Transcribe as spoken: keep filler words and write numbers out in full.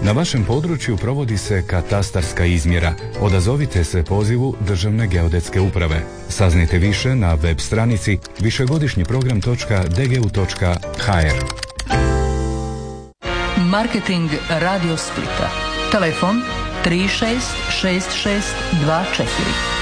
Na vašem području provodi se katastarska izmjera. Odazovite se pozivu Državne geodetske uprave. Saznajte više na web stranici višegodišnji program točka d g u točka h r. Marketing Radio Splita. Telefon tri šest šest šest dva četiri.